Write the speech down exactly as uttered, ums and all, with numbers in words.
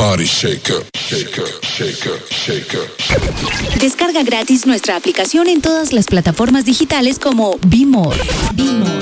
body shaker, shaker, shaker, shaker. Descarga gratis nuestra aplicación en todas las plataformas digitales como Be More. Be More.